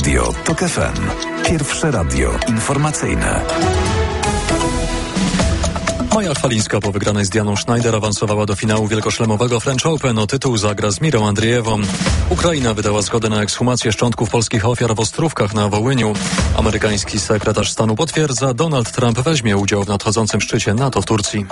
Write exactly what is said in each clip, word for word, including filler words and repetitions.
Radio TOK F M. Pierwsze radio informacyjne. Maja Chwalińska po wygranej z Dianą Schneider awansowała do finału wielkoszlemowego French Open. O tytuł zagra z Mirą Andrijewą. Ukraina wydała zgodę na ekshumację szczątków polskich ofiar w Ostrówkach na Wołyniu. Amerykański sekretarz stanu potwierdza, Donald Trump weźmie udział w nadchodzącym szczycie NATO w Turcji.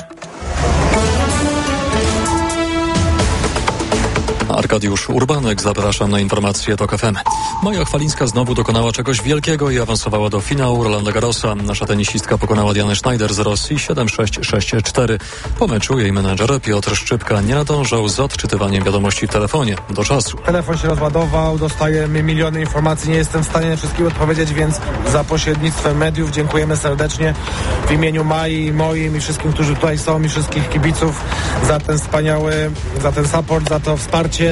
Arkadiusz Urbanek, zapraszam na informacje TOK F M. Maja Chwalińska znowu dokonała czegoś wielkiego i awansowała do finału Rolanda Garrosa. Nasza tenisistka pokonała Dianę Schneider z Rosji siedem sześć sześć cztery. Po meczu jej menadżer Piotr Szczypka nie nadążał z odczytywaniem wiadomości w telefonie do czasu. Telefon się rozładował, dostajemy miliony informacji, nie jestem w stanie na wszystkie odpowiedzieć, więc za pośrednictwem mediów dziękujemy serdecznie w imieniu Mai, moim i wszystkim, którzy tutaj są, i wszystkich kibiców za ten wspaniały, za ten support, za to wsparcie.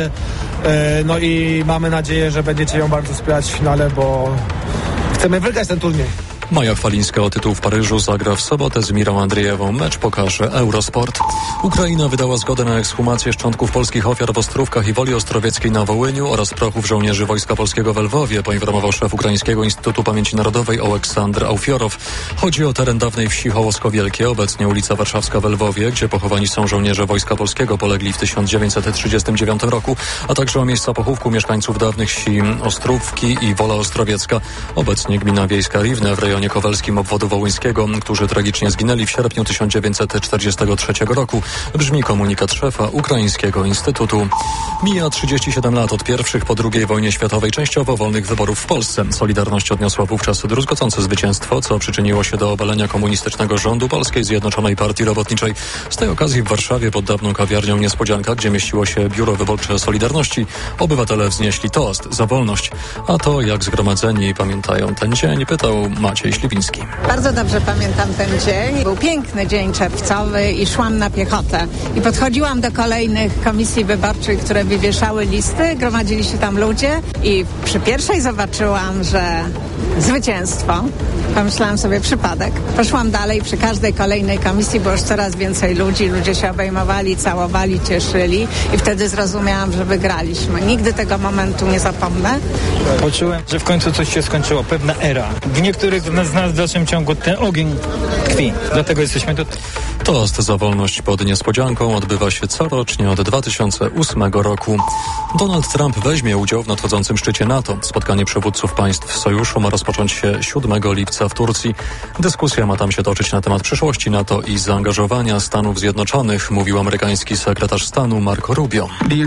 No i mamy nadzieję, że będziecie ją bardzo wspierać w finale, bo chcemy wygrać ten turniej. Maja Chwalińska o tytuł w Paryżu zagra w sobotę z Mirą Andrijewą. Mecz pokaże Eurosport. Ukraina wydała zgodę na ekshumację szczątków polskich ofiar w Ostrówkach i Woli Ostrowieckiej na Wołyniu oraz prochów żołnierzy Wojska Polskiego w Lwowie, poinformował szef Ukraińskiego Instytutu Pamięci Narodowej Oleksandr Aufiorow. Chodzi o teren dawnej wsi Hołosko Wielkie, obecnie ulica Warszawska w Lwowie, gdzie pochowani są żołnierze Wojska Polskiego polegli w tysiąc dziewięćset trzydziestym dziewiątym roku, a także o miejsca pochówku mieszkańców dawnych wsi Ostrówki i Wola Ostrowiecka, obecnie gmina wiejska Riwne w rejonie Kowelskim obwodu wołyńskiego, którzy tragicznie zginęli w sierpniu tysiąc dziewięćset czterdziestego trzeciego roku, brzmi komunikat szefa Ukraińskiego Instytutu. Mija trzydzieści siedem lat od pierwszych po drugiej wojnie światowej częściowo wolnych wyborów w Polsce. Solidarność odniosła wówczas druzgocące zwycięstwo, co przyczyniło się do obalenia komunistycznego rządu Polskiej Zjednoczonej Partii Robotniczej. Z tej okazji w Warszawie pod dawną kawiarnią Niespodzianka, gdzie mieściło się biuro wyborcze Solidarności, obywatele wznieśli toast za wolność. A to, jak zgromadzeni pamiętają ten dzień, pytał Maciej Śliwiński. Bardzo dobrze pamiętam ten dzień. Był piękny dzień czerwcowy i szłam na piechotę. I podchodziłam do kolejnych komisji wyborczych, które wywieszały listy. Gromadzili się tam ludzie i przy pierwszej zobaczyłam, że zwycięstwo. Pomyślałam sobie, przypadek. Poszłam dalej, przy każdej kolejnej komisji było już coraz więcej ludzi. Ludzie się obejmowali, całowali, cieszyli i wtedy zrozumiałam, że wygraliśmy. Nigdy tego momentu nie zapomnę. Poczułem, że w końcu coś się skończyło, pewna era. W niektórych z nas w dalszym ciągu ten ogień tkwi. Dlatego jesteśmy tutaj. Toast za wolność pod Niespodzianką odbywa się corocznie od dwa tysiące ósmego roku. Donald Trump weźmie udział w nadchodzącym szczycie NATO. Spotkanie przywódców państw sojuszu ma rozpocząć się siódmego lipca w Turcji. Dyskusja ma tam się toczyć na temat przyszłości NATO i zaangażowania Stanów Zjednoczonych, mówił amerykański sekretarz stanu Marco Rubio.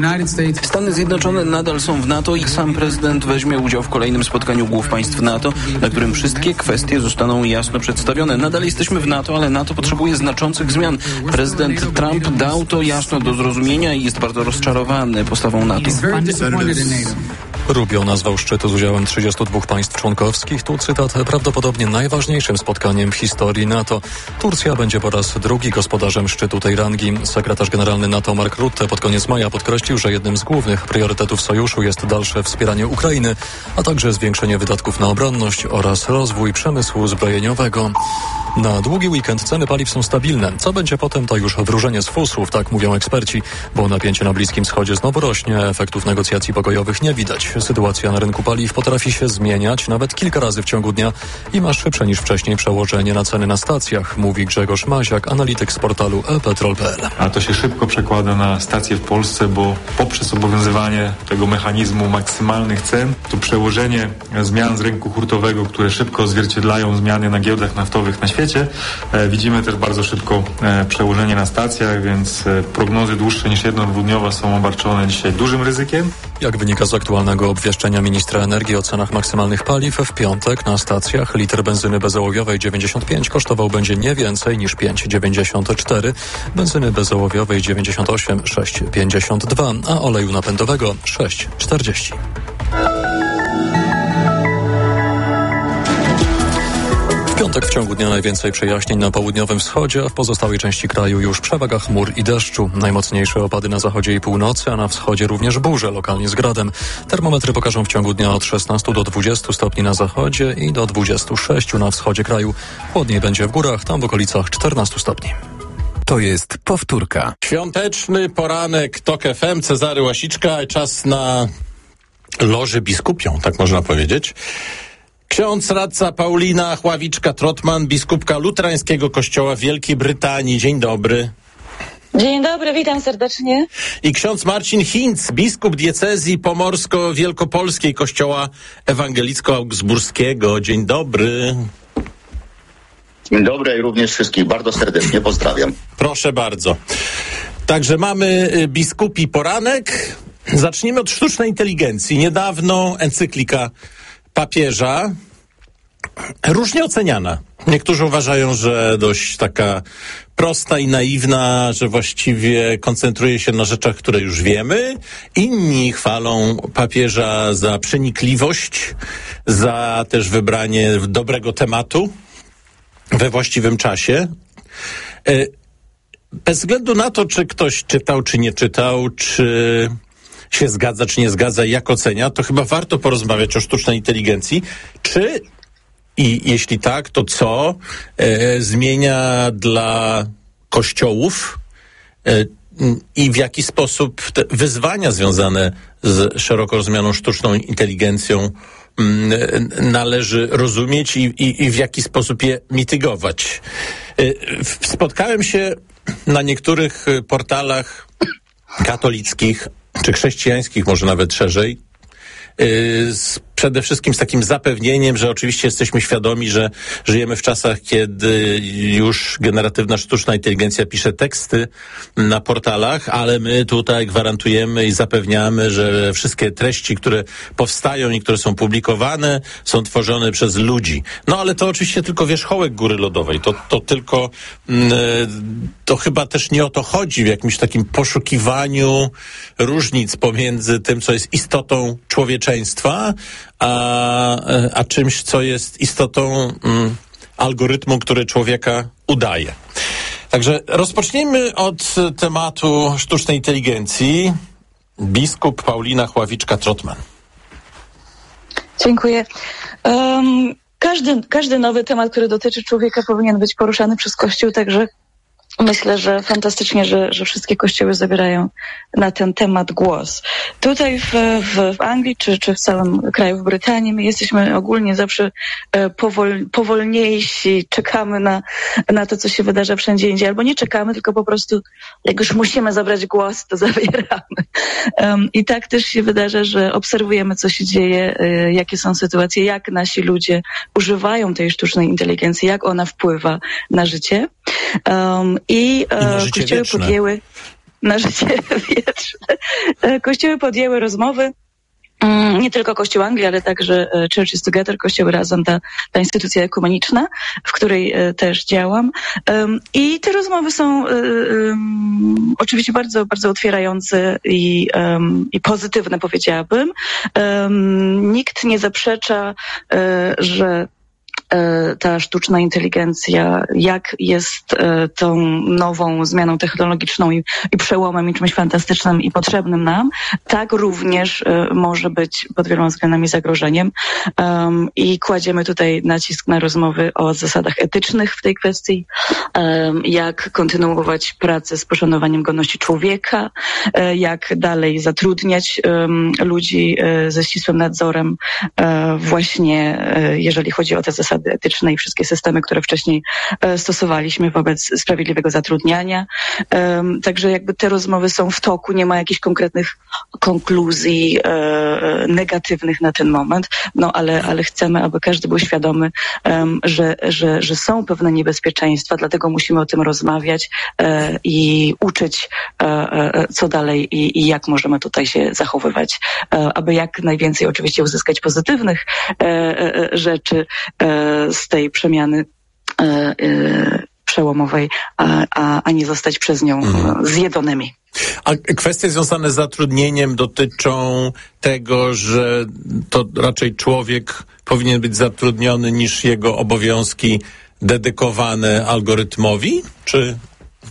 Stany Zjednoczone nadal są w NATO i sam prezydent weźmie udział w kolejnym spotkaniu głów państw NATO, na którym wszystkie kwestie zostaną jasno przedstawione. Nadal jesteśmy w NATO, ale NATO potrzebuje znaczących zmian. Prezydent Trump dał to jasno do zrozumienia i jest bardzo rozczarowany postawą NATO. Rubio nazwał szczyt z udziałem trzydziestu dwóch państw członkowskich. Tu cytat: prawdopodobnie najważniejszym spotkaniem w historii NATO. Turcja będzie po raz drugi gospodarzem szczytu tej rangi. Sekretarz generalny NATO Mark Rutte pod koniec maja podkreślił, że jednym z głównych priorytetów sojuszu jest dalsze wspieranie Ukrainy, a także zwiększenie wydatków na obronność oraz rozwój przemysłu zbrojeniowego. Na długi weekend ceny paliw są stabilne. Co będzie potem, to już wróżenie z fusów, tak mówią eksperci, bo napięcie na Bliskim Wschodzie znowu rośnie, efektów negocjacji pokojowych nie widać. Sytuacja na rynku paliw potrafi się zmieniać nawet kilka razy w ciągu dnia i ma szybsze niż wcześniej przełożenie na ceny na stacjach, mówi Grzegorz Maziak, analityk z portalu e petrol kropka p l. A to się szybko przekłada na stacje w Polsce, bo poprzez obowiązywanie tego mechanizmu maksymalnych cen, to przełożenie zmian z rynku hurtowego, które szybko odzwierciedlają zmiany na giełdach naftowych na świecie, e, widzimy też bardzo szybko e, przełożenie na stacjach, więc e, prognozy dłuższe niż jedno-dwudniowa są obarczone dzisiaj dużym ryzykiem. Jak wynika z aktualnego obwieszczenia ministra energii o cenach maksymalnych paliw, w piątek na stacjach litr benzyny bezołowiowej dziewięćdziesiąt pięć kosztował będzie nie więcej niż pięć dziewięćdziesiąt cztery, benzyny bezołowiowej dziewięćdziesiąt osiem sześć pięćdziesiąt dwa, a oleju napędowego sześć czterdzieści. W piątek w ciągu dnia najwięcej przejaśnień na południowym wschodzie, a w pozostałej części kraju już przewaga chmur i deszczu. Najmocniejsze opady na zachodzie i północy, a na wschodzie również burze, lokalnie z gradem. Termometry pokażą w ciągu dnia od szesnastu do dwudziestu stopni na zachodzie i do dwudziestu sześciu na wschodzie kraju. Chłodniej będzie w górach, tam w okolicach czternastu stopni. To jest powtórka. Świąteczny poranek TOK F M, Cezary Łasiczka, czas na loży biskupią, tak można powiedzieć. Ksiądz radca Paulina Chławiczka-Trotman, biskupka luterańskiego kościoła w Wielkiej Brytanii. Dzień dobry. Dzień dobry, witam serdecznie. I ksiądz Marcin Hinz, biskup diecezji pomorsko-wielkopolskiej kościoła ewangelicko-augsburskiego. Dzień dobry. Dzień dobry i również wszystkich bardzo serdecznie pozdrawiam. Proszę bardzo. Także mamy biskupi poranek. Zacznijmy od sztucznej inteligencji. Niedawno encyklika papieża, różnie oceniana. Niektórzy uważają, że dość taka prosta i naiwna, że właściwie koncentruje się na rzeczach, które już wiemy. Inni chwalą papieża za przenikliwość, za też wybranie dobrego tematu we właściwym czasie. Bez względu na to, czy ktoś czytał, czy nie czytał, czy się zgadza, czy nie zgadza i jak ocenia, to chyba warto porozmawiać o sztucznej inteligencji. Czy i jeśli tak, to co e, zmienia dla kościołów e, i w jaki sposób te wyzwania związane z szeroko rozumianą sztuczną inteligencją m, należy rozumieć i, i, i w jaki sposób je mitygować. E, spotkałem się na niektórych portalach katolickich czy chrześcijańskich, może nawet szerzej, z, przede wszystkim z takim zapewnieniem, że oczywiście jesteśmy świadomi, że żyjemy w czasach, kiedy już generatywna sztuczna inteligencja pisze teksty na portalach, ale my tutaj gwarantujemy i zapewniamy, że wszystkie treści, które powstają i które są publikowane, są tworzone przez ludzi. No ale to oczywiście tylko wierzchołek góry lodowej. To, to tylko to chyba też nie o to chodzi w jakimś takim poszukiwaniu różnic pomiędzy tym, co jest istotą człowieczeństwa, a, a czymś, co jest istotą mm, algorytmu, który człowieka udaje. Także rozpocznijmy od tematu sztucznej inteligencji. Biskup Paulina Chławiczka-Trotman. Dziękuję. Um, każdy, każdy nowy temat, który dotyczy człowieka, powinien być poruszany przez Kościół, także myślę, że fantastycznie, że, że wszystkie kościoły zabierają na ten temat głos. Tutaj w, w, w Anglii czy, czy w całym kraju, w Brytanii, my jesteśmy ogólnie zawsze powol, powolniejsi, czekamy na, na to, co się wydarza wszędzie indziej, albo nie czekamy, tylko po prostu jak już musimy zabrać głos, to zabieramy. Um, I tak też się wydarza, że obserwujemy, co się dzieje, y, jakie są sytuacje, jak nasi ludzie używają tej sztucznej inteligencji, jak ona wpływa na życie. Um, I, e, I na życie kościoły wieczne. podjęły na życie wieczne. E, kościoły podjęły rozmowy. Um, nie tylko Kościół Anglii, ale także e, Churches Together, Kościoły Razem, ta, ta instytucja ekumeniczna, w której e, też działam. Um, I te rozmowy są e, um, oczywiście bardzo, bardzo otwierające i, um, i pozytywne, powiedziałabym. Um, nikt nie zaprzecza, e, że ta sztuczna inteligencja, jak jest tą nową zmianą technologiczną i, i przełomem i czymś fantastycznym i potrzebnym nam, tak również może być pod wieloma względami zagrożeniem. Um, I kładziemy tutaj nacisk na rozmowy o zasadach etycznych w tej kwestii, um, jak kontynuować pracę z poszanowaniem godności człowieka, um, jak dalej zatrudniać um, ludzi um, ze ścisłym nadzorem um, właśnie, um, jeżeli chodzi o te zasady etyczne i wszystkie systemy, które wcześniej e, stosowaliśmy wobec sprawiedliwego zatrudniania. E, także jakby te rozmowy są w toku, nie ma jakichś konkretnych konkluzji e, negatywnych na ten moment, no ale, ale chcemy, aby każdy był świadomy, e, że, że, że są pewne niebezpieczeństwa, dlatego musimy o tym rozmawiać e, i uczyć, e, e, co dalej i, i jak możemy tutaj się zachowywać, e, aby jak najwięcej oczywiście uzyskać pozytywnych e, e, rzeczy e, z tej przemiany e, e, przełomowej, a, a, a nie zostać przez nią mhm. zjedzonymi. A kwestie związane z zatrudnieniem dotyczą tego, że to raczej człowiek powinien być zatrudniony niż jego obowiązki dedykowane algorytmowi? Czy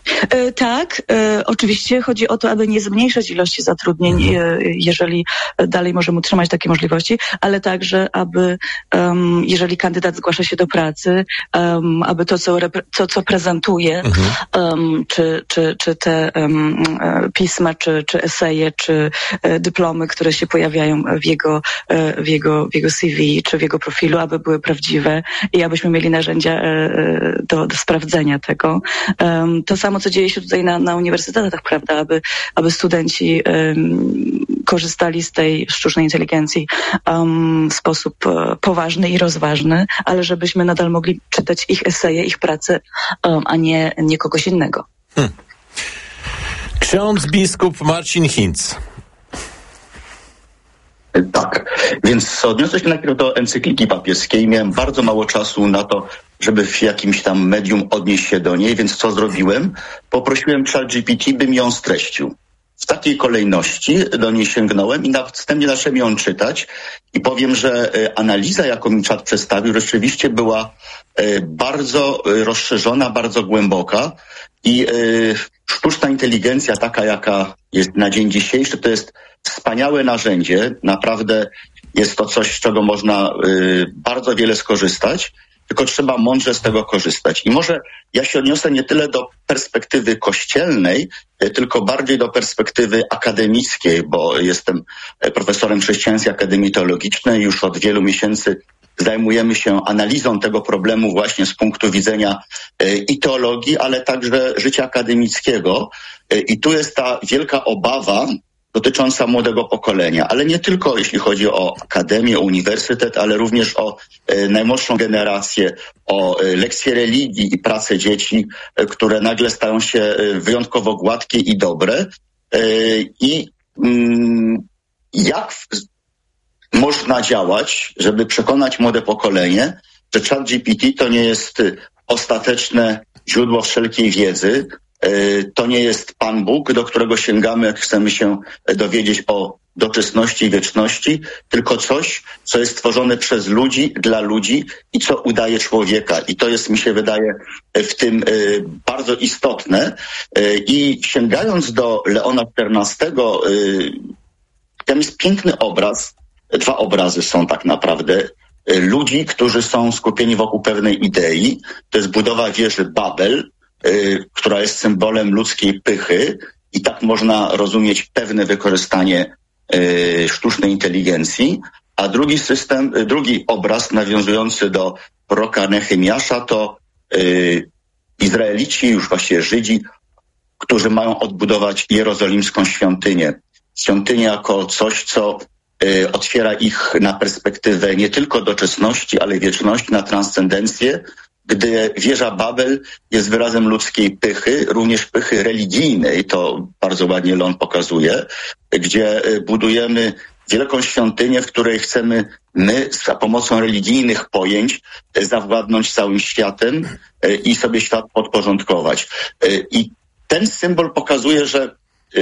E, tak, e, oczywiście chodzi o to, aby nie zmniejszać ilości zatrudnień, e, jeżeli dalej możemy utrzymać takie możliwości, ale także, aby um, jeżeli kandydat zgłasza się do pracy, um, aby to, co, repre- to, co prezentuje, mhm. um, czy, czy, czy te um, pisma, czy, czy eseje, czy e, dyplomy, które się pojawiają w jego, e, w, jego, w jego C V, czy w jego profilu, aby były prawdziwe i abyśmy mieli narzędzia e, do, do sprawdzenia tego. Um, to samo, co dzieje się tutaj na, na uniwersytetach, prawda, aby, aby studenci um, korzystali z tej sztucznej inteligencji um, w sposób uh, poważny i rozważny, ale żebyśmy nadal mogli czytać ich eseje, ich prace, um, a nie, nie kogoś innego. Hmm. Ksiądz biskup Marcin Hinc. Tak, więc odniosę się najpierw do encykliki papieskiej. Miałem bardzo mało czasu na to, żeby w jakimś tam medium odnieść się do niej, więc co zrobiłem? Poprosiłem ChatGPT, by mi ją streścił. W takiej kolejności do niej sięgnąłem i następnie zacząłem ją czytać i powiem, że analiza, jaką mi czat przedstawił, rzeczywiście była bardzo rozszerzona, bardzo głęboka i sztuczna inteligencja taka, jaka jest na dzień dzisiejszy, to jest wspaniałe narzędzie. Naprawdę jest to coś, z czego można bardzo wiele skorzystać, tylko trzeba mądrze z tego korzystać. I może ja się odniosę nie tyle do perspektywy kościelnej, tylko bardziej do perspektywy akademickiej, bo jestem profesorem Chrześcijańskiej Akademii Teologicznej. Już od wielu miesięcy zajmujemy się analizą tego problemu właśnie z punktu widzenia i teologii, ale także życia akademickiego. I tu jest ta wielka obawa dotycząca młodego pokolenia, ale nie tylko jeśli chodzi o akademię, o uniwersytet, ale również o e, najmłodszą generację, o e, lekcje religii i pracę dzieci, e, które nagle stają się e, wyjątkowo gładkie i dobre. E, I mm, jak w, można działać, żeby przekonać młode pokolenie, że ChatGPT to nie jest ostateczne źródło wszelkiej wiedzy, to nie jest Pan Bóg, do którego sięgamy, jak chcemy się dowiedzieć o doczesności i wieczności, tylko coś, co jest stworzone przez ludzi, dla ludzi i co udaje człowieka. I to jest, mi się wydaje, w tym bardzo istotne. I sięgając do Leona czternastego, tam jest piękny obraz, dwa obrazy są tak naprawdę, ludzi, którzy są skupieni wokół pewnej idei. To jest budowa wieży Babel, która jest symbolem ludzkiej pychy i tak można rozumieć pewne wykorzystanie y, sztucznej inteligencji, a drugi system, drugi obraz nawiązujący do proroka Nehemiasza to y, Izraelici, już właściwie Żydzi, którzy mają odbudować jerozolimską świątynię. Świątynię jako coś, co y, otwiera ich na perspektywę nie tylko doczesności, ale wieczności, na transcendencję, gdy wieża Babel jest wyrazem ludzkiej pychy, również pychy religijnej, to bardzo ładnie Leon pokazuje, gdzie budujemy wielką świątynię, w której chcemy my za pomocą religijnych pojęć zawładnąć całym światem i sobie świat podporządkować. I ten symbol pokazuje, że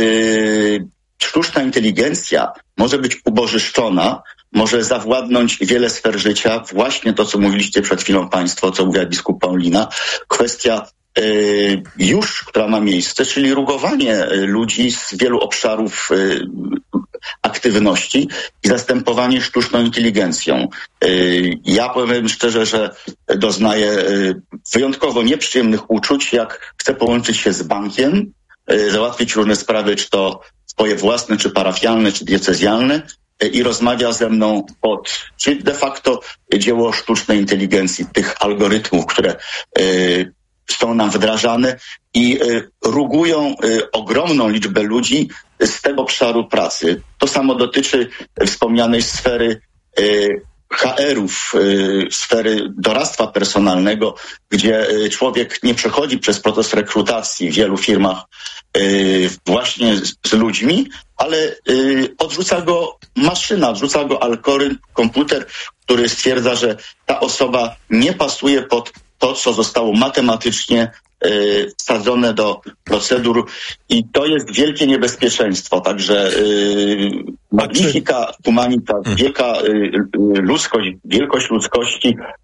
yy, sztuczna inteligencja może być ubożyszczona, może zawładnąć wiele sfer życia. Właśnie to, co mówiliście przed chwilą Państwo, co mówiła biskup Paulina, kwestia y, już, która ma miejsce, czyli rugowanie ludzi z wielu obszarów y, aktywności i zastępowanie sztuczną inteligencją. Y, ja powiem szczerze, że doznaję y, wyjątkowo nieprzyjemnych uczuć, jak chcę połączyć się z bankiem, y, załatwić różne sprawy, czy to swoje własne, czy parafialne, czy diecezjalne, i rozmawia ze mną pod, czyli de facto dzieło sztucznej inteligencji, tych algorytmów, które y, są nam wdrażane i y, rugują y, ogromną liczbę ludzi z tego obszaru pracy. To samo dotyczy wspomnianej sfery y, H R-ów, y, sfery doradztwa personalnego, gdzie y, człowiek nie przechodzi przez proces rekrutacji w wielu firmach y, właśnie z, z ludźmi, ale y, odrzuca go maszyna, odrzuca go algorytm, komputer, który stwierdza, że ta osoba nie pasuje pod to, co zostało matematycznie y, wsadzone do procedur i to jest wielkie niebezpieczeństwo. Także y, magnifica humanita, wielka y, ludzkość, wielkość ludzkości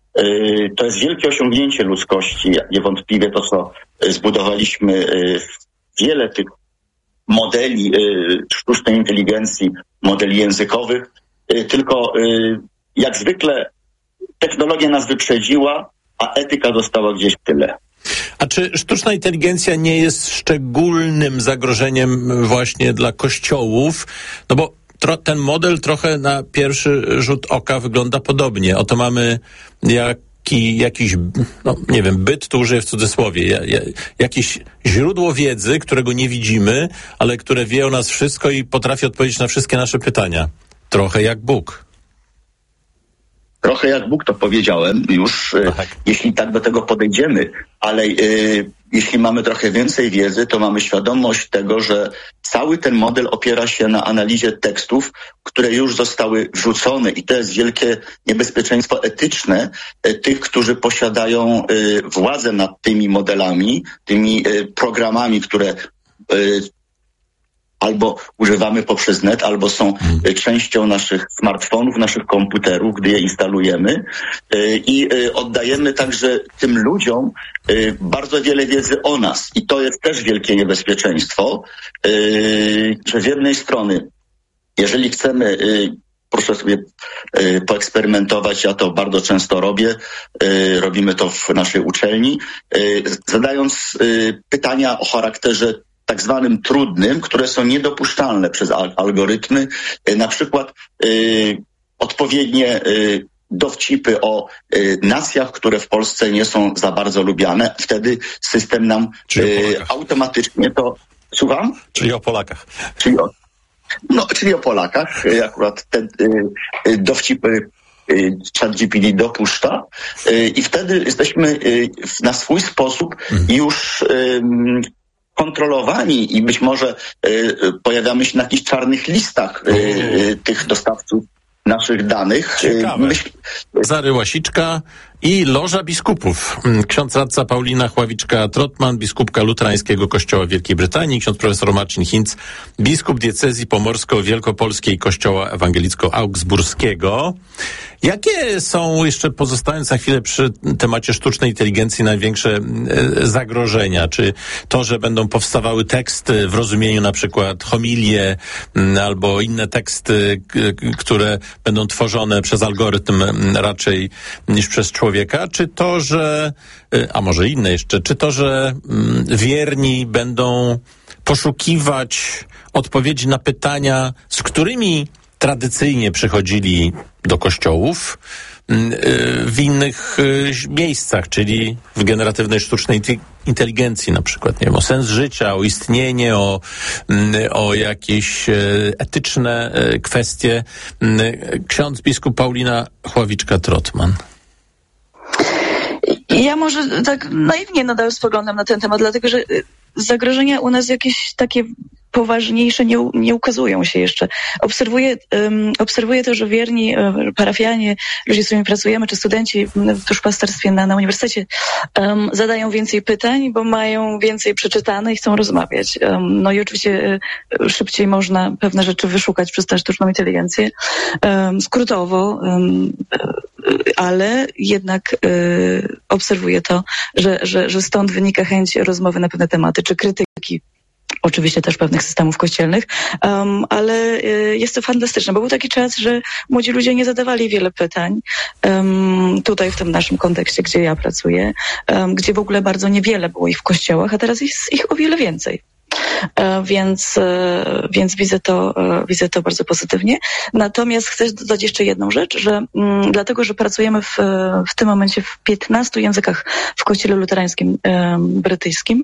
To jest wielkie osiągnięcie ludzkości, niewątpliwie to, co zbudowaliśmy, wiele tych modeli sztucznej inteligencji, modeli językowych, tylko jak zwykle technologia nas wyprzedziła, a etyka została gdzieś w tyle. A czy sztuczna inteligencja nie jest szczególnym zagrożeniem właśnie dla kościołów? No bo tro, ten model trochę na pierwszy rzut oka wygląda podobnie. Oto mamy jaki, jakiś, no nie wiem, byt, tu użyję w cudzysłowie, ja, ja, jakieś źródło wiedzy, którego nie widzimy, ale które wie o nas wszystko i potrafi odpowiedzieć na wszystkie nasze pytania. Trochę jak Bóg. Trochę jak Bóg, to powiedziałem już, tak. Jeśli tak do tego podejdziemy, ale y, jeśli mamy trochę więcej wiedzy, to mamy świadomość tego, że cały ten model opiera się na analizie tekstów, które już zostały wrzucone i to jest wielkie niebezpieczeństwo etyczne y, tych, którzy posiadają y, władzę nad tymi modelami, tymi y, programami, które y, albo używamy poprzez net, albo są hmm. częścią naszych smartfonów, naszych komputerów, gdy je instalujemy i oddajemy także tym ludziom bardzo wiele wiedzy o nas. I to jest też wielkie niebezpieczeństwo, że z jednej strony, jeżeli chcemy, proszę sobie poeksperymentować, ja to bardzo często robię, robimy to w naszej uczelni, zadając pytania o charakterze tak zwanym trudnym, które są niedopuszczalne przez al- algorytmy, y, na przykład y, odpowiednie y, dowcipy o y, nacjach, które w Polsce nie są za bardzo lubiane. Wtedy system nam y, automatycznie to... Słucham? Czyli o Polakach. Czyli o, no, czyli o Polakach. Y, akurat te y, y, dowcipy y, ChatGPT dopuszcza y, i wtedy jesteśmy y, na swój sposób mhm. już... Y, kontrolowani i być może y, pojawiamy się na jakichś czarnych listach y, y, tych dostawców naszych danych. Ciekawe. Myśl... Cezary Łasiczka i Loża Biskupów. Ksiądz radca Paulina Chławiczka-Trotman, biskupka luterańskiego Kościoła Wielkiej Brytanii, ksiądz profesor Marcin Hinz, biskup diecezji pomorsko-wielkopolskiej Kościoła Ewangelicko-Augsburskiego. Jakie są, jeszcze pozostając na chwilę przy temacie sztucznej inteligencji, największe zagrożenia? Czy to, że będą powstawały teksty w rozumieniu na przykład homilie albo inne teksty, które będą tworzone przez algorytm raczej niż przez człowieka? Czy to, że, a może inne jeszcze, czy to, że wierni będą poszukiwać odpowiedzi na pytania, z którymi tradycyjnie przychodzili do kościołów w innych miejscach, czyli w generatywnej sztucznej inteligencji na przykład, nie wiem, o sens życia, o istnienie, o, o jakieś etyczne kwestie. Ksiądz biskup Paulina Chławiczka-Trotman. Ja może tak naiwnie nadal spoglądam na ten temat, dlatego że zagrożenia u nas jakieś takie poważniejsze nie, nie ukazują się jeszcze. Obserwuję, um, obserwuję to, że wierni um, parafianie, ludzie, z którymi pracujemy, czy studenci w duszpasterstwie na, na uniwersytecie um, zadają więcej pytań, bo mają więcej przeczytane i chcą rozmawiać. Um, no i oczywiście um, szybciej można pewne rzeczy wyszukać przez tę sztuczną inteligencję. Um, skrótowo, um, ale jednak um, obserwuję to, że, że, że stąd wynika chęć rozmowy na pewne tematy, czy krytyki oczywiście też pewnych systemów kościelnych, um, ale y, jest to fantastyczne, bo był taki czas, że młodzi ludzie nie zadawali wiele pytań, um, tutaj w tym naszym kontekście, gdzie ja pracuję, um, gdzie w ogóle bardzo niewiele było ich w kościołach, a teraz jest ich o wiele więcej. E, więc, e, więc widzę to, e, widzę to bardzo pozytywnie. Natomiast chcę dodać jeszcze jedną rzecz, że m, dlatego, że pracujemy w, w tym momencie w piętnastu językach w kościele luterańskim e, brytyjskim.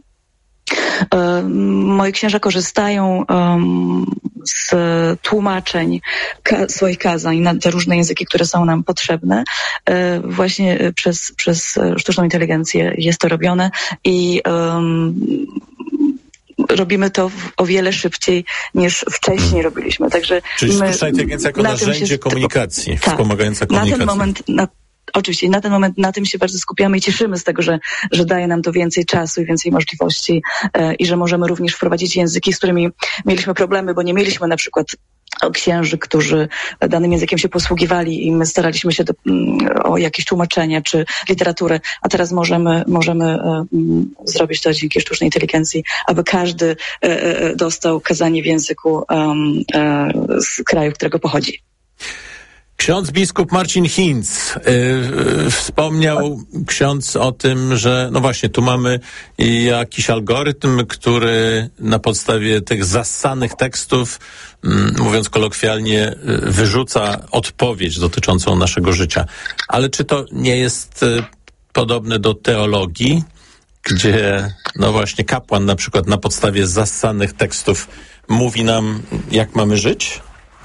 Moi księża korzystają um, z tłumaczeń ka- swoich kazań na te różne języki, które są nam potrzebne. E, właśnie przez, przez sztuczną inteligencję jest to robione i um, robimy to w, o wiele szybciej niż wcześniej robiliśmy. Także czyli my, sztuczna inteligencja jako na narzędzie się, komunikacji, tak, wspomagająca komunikację. Na ten moment... Na, Oczywiście na ten moment na tym się bardzo skupiamy i cieszymy z tego, że, że daje nam to więcej czasu i więcej możliwości e, i że możemy również wprowadzić języki, z którymi mieliśmy problemy, bo nie mieliśmy na przykład księży, którzy danym językiem się posługiwali i my staraliśmy się do, o jakieś tłumaczenie czy literaturę, a teraz możemy, możemy um, zrobić to dzięki sztucznej inteligencji, aby każdy e, dostał kazanie w języku um, e, z kraju, z którego pochodzi. Ksiądz biskup Marcin Hinz yy, wspomniał ksiądz o tym, że no właśnie tu mamy jakiś algorytm, który na podstawie tych zassanych tekstów, yy, mówiąc kolokwialnie, yy, wyrzuca odpowiedź dotyczącą naszego życia. Ale czy to nie jest yy, podobne do teologii, gdzie no właśnie kapłan na przykład na podstawie zassanych tekstów mówi nam, jak mamy żyć?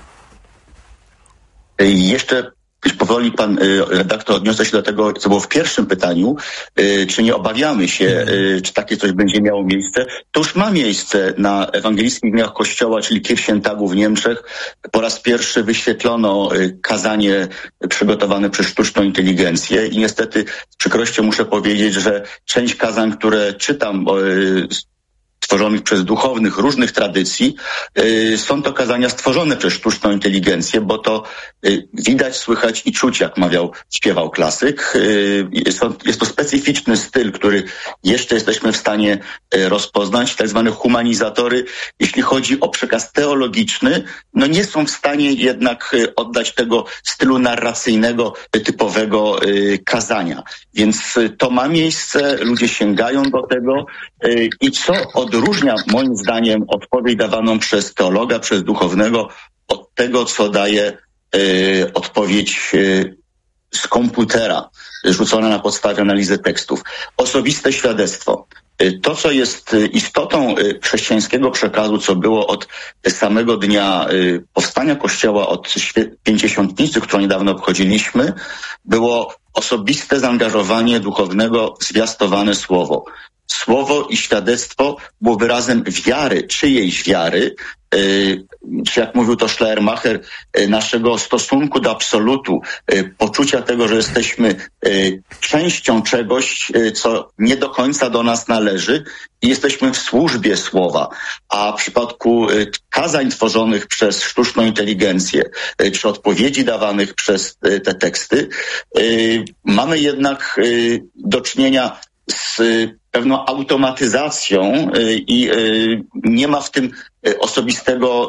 Jeszcze powoli pan redaktor odniosę się do tego, co było w pierwszym pytaniu, czy nie obawiamy się, czy takie coś będzie miało miejsce. To już ma miejsce na Ewangelickich Dniach Kościoła, czyli Kirchentagu w Niemczech. Po raz pierwszy wyświetlono kazanie przygotowane przez sztuczną inteligencję i niestety z przykrością muszę powiedzieć, że część kazań, które czytam, stworzonych przez duchownych różnych tradycji, yy, są to kazania stworzone przez sztuczną inteligencję, bo to yy, widać, słychać i czuć, jak mawiał, śpiewał klasyk. Yy, jest, to, jest to specyficzny styl, który jeszcze jesteśmy w stanie yy, rozpoznać. Tak zwane humanizatory, jeśli chodzi o przekaz teologiczny, no nie są w stanie jednak yy, oddać tego stylu narracyjnego, yy, typowego yy, kazania. Więc yy, to ma miejsce, ludzie sięgają do tego yy, i co od Odróżnia moim zdaniem odpowiedź dawaną przez teologa, przez duchownego od tego, co daje y, odpowiedź y, z komputera, rzucona na podstawie analizy tekstów. Osobiste świadectwo. Y, to, co jest istotą y, chrześcijańskiego przekazu, co było od samego dnia y, powstania Kościoła, od pięćdziesiątnicy, którą niedawno obchodziliśmy, było osobiste zaangażowanie duchownego w zwiastowane słowo. Słowo i świadectwo było wyrazem wiary, czyjejś wiary, yy, czy jak mówił to Schleiermacher, yy, naszego stosunku do absolutu, yy, poczucia tego, że jesteśmy yy, częścią czegoś, yy, co nie do końca do nas należy i jesteśmy w służbie słowa. A w przypadku yy, kazań tworzonych przez sztuczną inteligencję, yy, czy odpowiedzi dawanych przez yy, te teksty, yy, mamy jednak yy, do czynienia z pewną automatyzacją i nie ma w tym osobistego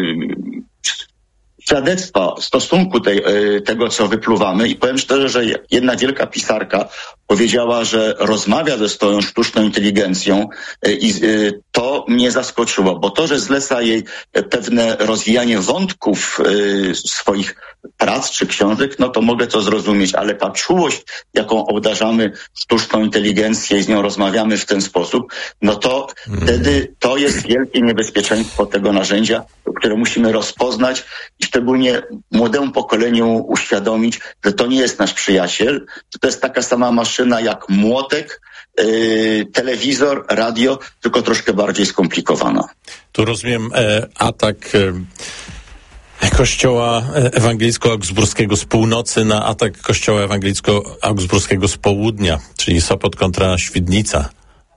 świadectwa stosunku tej, tego, co wypluwamy. I powiem szczerze, że jedna wielka pisarka powiedziała, że rozmawia ze swoją sztuczną inteligencją i to mnie zaskoczyło, bo to, że zleca jej pewne rozwijanie wątków swoich prac czy książek, no to mogę to zrozumieć, ale ta czułość, jaką obdarzamy sztuczną inteligencję i z nią rozmawiamy w ten sposób, no to mm. wtedy to jest wielkie niebezpieczeństwo tego narzędzia, które musimy rozpoznać i szczególnie młodemu pokoleniu uświadomić, że to nie jest nasz przyjaciel, że to jest taka sama maszyna jak młotek, yy, telewizor, radio, tylko troszkę bardziej skomplikowana. Tu rozumiem e, atak e, Kościoła Ewangelicko-Augsburskiego z północy na atak Kościoła Ewangelicko-Augsburskiego z południa, czyli Sopot kontra Świdnica.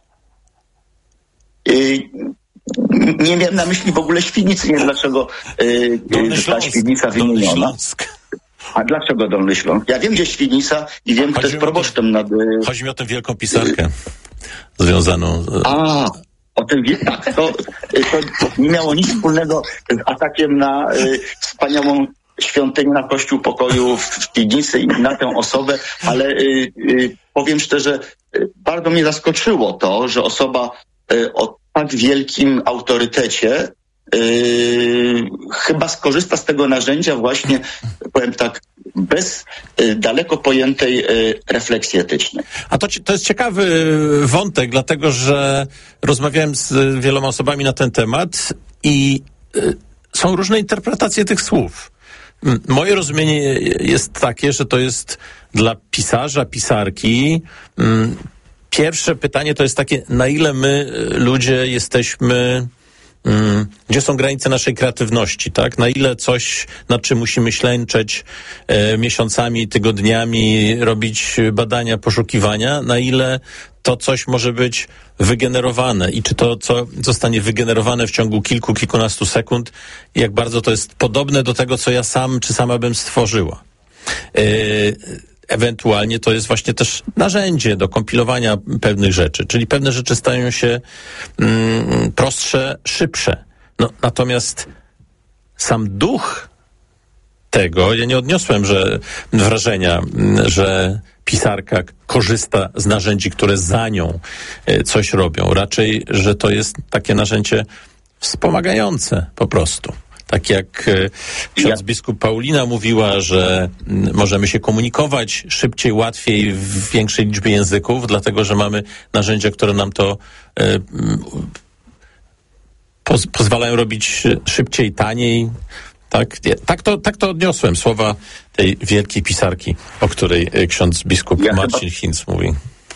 Yy, nie miałem na myśli w ogóle Świdnicy, nie wiem dlaczego yy, ta Świdnica wymieniona. A dlaczego Dolny Śląsk? Ja wiem, gdzie Świdnica i wiem, kto jest proboszczem nad... Chodzi mi o tę wielką pisarkę związaną... A, o tym tak, to, to nie miało nic wspólnego z atakiem na y, wspaniałą świątynię, na Kościół Pokoju w Świdnicy i na tę osobę, ale y, y, powiem szczerze, y, bardzo mnie zaskoczyło to, że osoba y, o tak wielkim autorytecie Yy, chyba skorzysta z tego narzędzia właśnie, powiem tak, bez y, daleko pojętej y, refleksji etycznej. A to, to jest ciekawy wątek, dlatego że rozmawiałem z wieloma osobami na ten temat i y, są różne interpretacje tych słów. Moje rozumienie jest takie, że to jest dla pisarza, pisarki. Y, pierwsze pytanie to jest takie, na ile my ludzie jesteśmy... Hmm. Gdzie są granice naszej kreatywności, tak? Na ile coś, nad czym musimy ślęczeć e, miesiącami, tygodniami, robić badania, poszukiwania, na ile to coś może być wygenerowane i czy to, co zostanie wygenerowane w ciągu kilku, kilkunastu sekund, jak bardzo to jest podobne do tego, co ja sam czy sama bym stworzyła. Yy, ewentualnie to jest właśnie też narzędzie do kompilowania pewnych rzeczy, czyli pewne rzeczy stają się mm, prostsze, szybsze. No, natomiast sam duch tego, ja nie odniosłem że wrażenia, że pisarka korzysta z narzędzi, które za nią coś robią. Raczej, że to jest takie narzędzie wspomagające po prostu. Tak jak ksiądz biskup Paulina mówiła, że możemy się komunikować szybciej, łatwiej w większej liczbie języków, dlatego że mamy narzędzia, które nam to poz- pozwalają robić szybciej, taniej. Tak, tak, to, tak to odniosłem słowa tej wielkiej pisarki, o której ksiądz biskup ja Marcin chyba, Hinz mówi.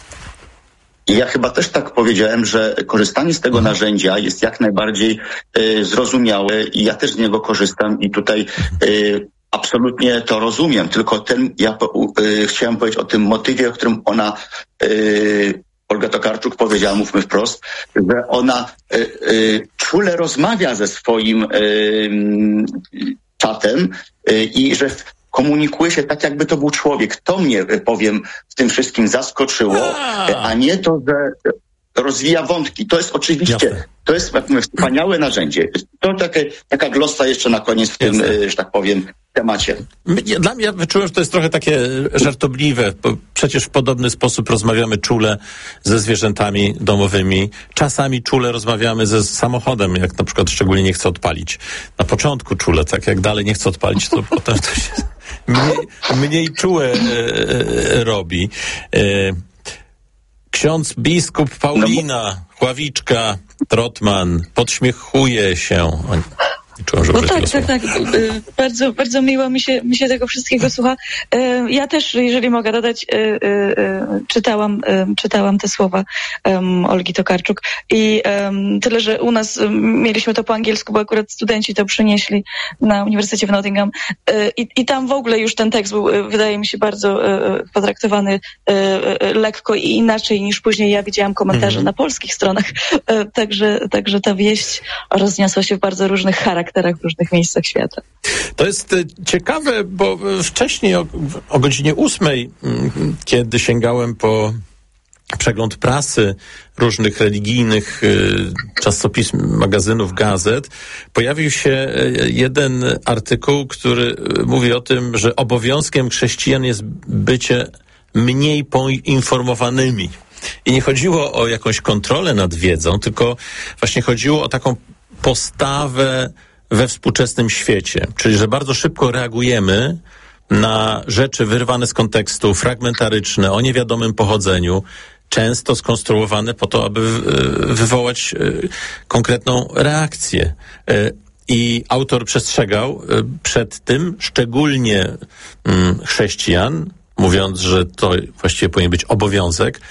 Ja chyba też tak powiedziałem, że korzystanie z tego mhm. narzędzia jest jak najbardziej y, zrozumiałe i ja też z niego korzystam i tutaj y, absolutnie to rozumiem, tylko ten, ja y, chciałem powiedzieć o tym motywie, o którym ona y, Olga Tokarczuk powiedziała, mówmy wprost, że ona y, y, czule rozmawia ze swoim y, czatem y, i że komunikuje się tak, jakby to był człowiek. To mnie, powiem, w tym wszystkim zaskoczyło, a, a nie to, że rozwija wątki. To jest oczywiście, Jasne. to jest jak mówię, wspaniałe narzędzie. To takie, taka glosa jeszcze na koniec w tym, Jasne. że tak powiem, temacie. Dla mnie, ja wyczułem, że to jest trochę takie żartobliwe, bo przecież w podobny sposób rozmawiamy czule ze zwierzętami domowymi. Czasami czule rozmawiamy ze samochodem, jak na przykład szczególnie nie chcę odpalić. Na początku czule, tak jak dalej nie chcę odpalić, to potem to się mniej, mniej czule e, robi. E, ksiądz biskup Paulina, Chławiczka, Trotman, podśmiechuje się. Czułem, że no tak, tak, tak. Bardzo, bardzo miło mi się, mi się tego wszystkiego słucha. Ja też, jeżeli mogę dodać, czytałam, czytałam te słowa um, Olgi Tokarczuk i um, tyle, że u nas mieliśmy to po angielsku, bo akurat studenci to przynieśli na Uniwersytecie w Nottingham i, i tam w ogóle już ten tekst był, wydaje mi się, bardzo potraktowany lekko i inaczej niż później ja widziałam komentarze mm-hmm. na polskich stronach. Także, także ta wieść rozniosła się w bardzo różnych charakterach w różnych miejscach świata. To jest ciekawe, bo wcześniej o, o godzinie ósmej, kiedy sięgałem po przegląd prasy różnych religijnych czasopism, magazynów, gazet, pojawił się jeden artykuł, który mówi o tym, że obowiązkiem chrześcijan jest bycie mniej poinformowanymi. I nie chodziło o jakąś kontrolę nad wiedzą, tylko właśnie chodziło o taką postawę we współczesnym świecie, czyli że bardzo szybko reagujemy na rzeczy wyrwane z kontekstu, fragmentaryczne, o niewiadomym pochodzeniu, często skonstruowane po to, aby wywołać konkretną reakcję. I autor przestrzegał przed tym, szczególnie chrześcijan, mówiąc, że to właściwie powinien być obowiązek,